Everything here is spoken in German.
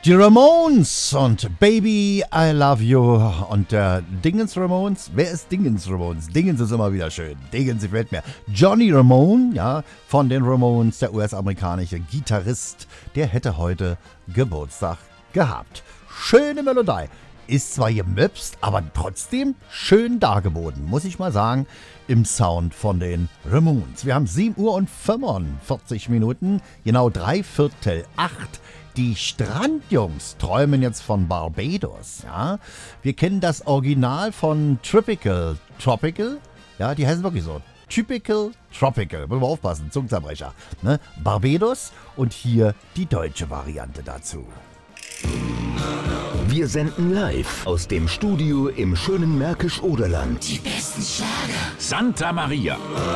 Die Ramones und Baby, I Love You und der Dingens Ramones. Wer ist Dingens Ramones? Dingens ist immer wieder schön. Dingens gefällt mir. Johnny Ramone, ja, von den Ramones, der US-amerikanische Gitarrist, der hätte heute Geburtstag gehabt. Schöne Melodie. Ist zwar gemöpst, aber trotzdem schön dargeboten, muss ich mal sagen, im Sound von den Ramones. Wir haben 7:45 genau 7:45. Die Strandjungs träumen jetzt von Barbados, ja. Wir kennen das Original von Tropical, ja, die heißen wirklich so. Typical Tropical, wollen wir aufpassen, Zungenzerbrecher, ne? Barbados und hier die deutsche Variante dazu. Wir senden live aus dem Studio im schönen Märkisch-Oderland. Die besten Schlager. Santa Maria.